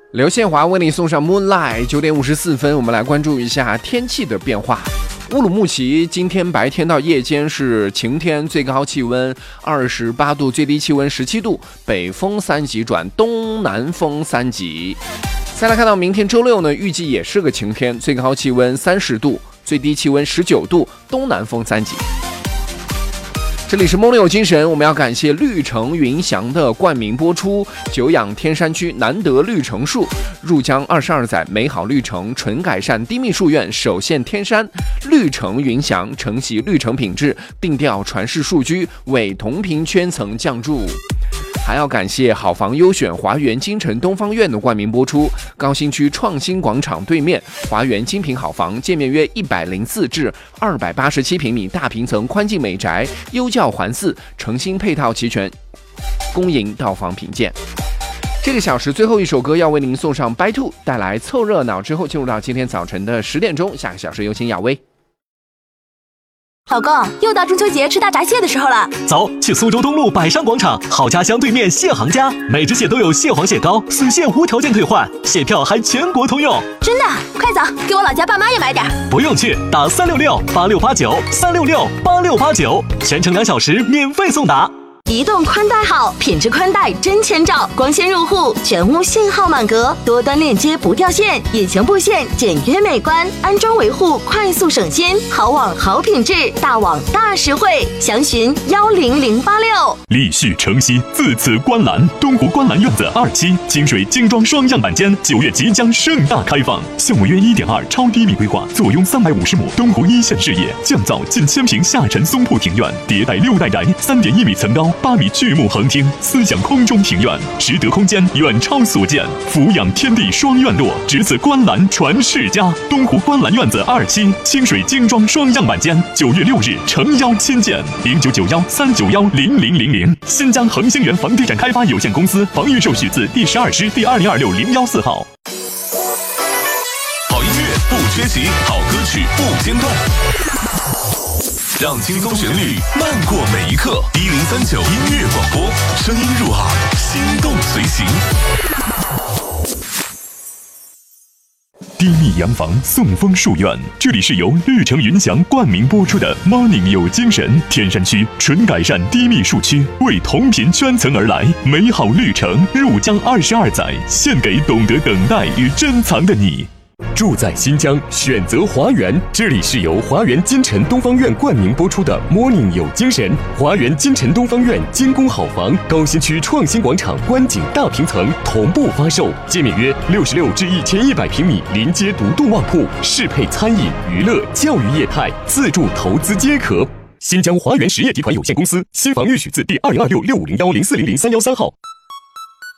刘宪华为你送上 Moonlight。 9点54分，我们来关注一下天气的变化。乌鲁木齐今天白天到夜间是晴天，最高气温28度，最低气温17度，北风3级转东南风3级。再来看到明天周六呢，预计也是个晴天，最高气温30度，最低气温19度，东南风3级。这里是梦里有精神，我们要感谢绿城云祥的冠名播出。久仰天山区难得绿城树，入江22载美好绿城，纯改善低密树院，首现天山。绿城云祥承袭绿城品质，并调传世数居，为同频圈层降注。还要感谢好房优选华园金城东方院的冠名播出。高新区创新广场对面，华园精品好房，建面约104至287平米大平层宽进美宅，优教环伺，诚心配套齐全，恭迎到访品鉴。这个小时最后一首歌要为您送上 By Two 带来凑热闹，之后进入到今天早晨的10点钟，下个小时有请亚威。 老公，又到中秋节吃大闸蟹的时候了， 走，去苏州东路百商广场好家乡对面蟹行家，每只蟹都有蟹黄蟹膏，死蟹无条件退换，蟹票还全国通用。 真的？快走，给我老家爸妈也买点。 不用去，打366-8689，366-8689，全程2小时免费送达。 移动宽带好，品质宽带真千兆，光纤入户，全屋信号满格，多端链接不掉线，隐形布线简约美观，安装维护快速省心，好网好品质，大网大实惠，详询10086。 立旭城西，自此观澜，东湖观澜院子2期清水精装双样板间9月即将盛大开放，项目约1.2超低密规划，坐拥350亩东湖一线事业，降噪近1000平下沉松铺庭院，迭代6代宅，3.1米层高，8米巨木横厅，思想空中庭院，实得空间远超所见，俯仰天地双院落，值此观澜传世家。东湖观澜院子2期清水精装双样板间9月6日诚邀亲见，0991-391-0000。新疆恒星源房地产开发有限公司房预售许字第12师第2026014号。 好音乐不缺席，好歌曲不间断，让轻松旋律漫过每一刻。1039音乐广播，声音入耳，心动随行。低密洋房送风树院，这里是由绿城云祥冠名播出的 Morning 有精神。天山区纯改善低密树区，为同频圈层而来，美好绿城入江22载，献给懂得等待与珍藏的你。 住在新疆，选择华园。这里是由华园金城东方院冠名播出的 Morning 有精神。华园金城东方院精工好房，高新区创新广场观景大平层同步发售，建面约66至1100平米，临街独栋旺铺，适配餐饮、娱乐、教育业态，自住投资皆可。新疆华园实业集团有限公司新房预许字第202665010400313号。